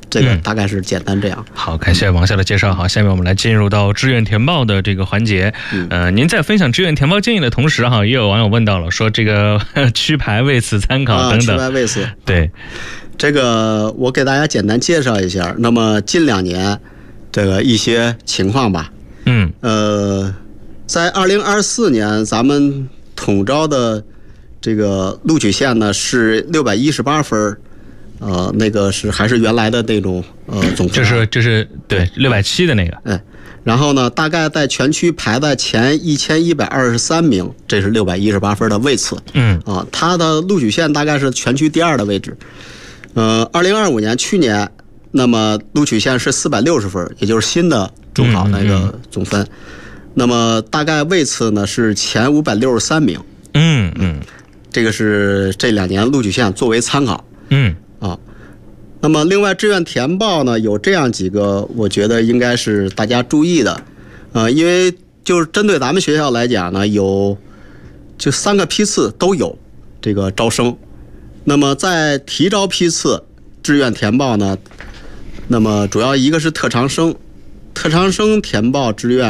这个大概是简单这样。 好，感谢王校的介绍。好，下面我们来进入到志愿填报的这个环节。您在分享志愿填报建议的同时哈，也有网友问到了，说这个区排位次参考等等。 区排位次， 对， 这个我给大家简单介绍一下。那么近2年这个一些情况吧。在2024年，咱们统招的这个录取线呢是618分。那个是还是原来的那种总分， 这是对670的那个， 然后呢，大概在全区排在前1123名，这是618分的位次，它的录取线大概是全区第2的位置。2025年去年，那么录取线是460分，也就是新的中考那个总分，那么大概位次呢是前563名，这个是这2年录取线作为参考，那么另外志愿填报呢有这样几个我觉得应该是大家注意的，因为就是针对咱们学校来讲呢，有就3个批次都有这个招生。那么在提招批次志愿填报呢，那么主要一个是特长生填报志愿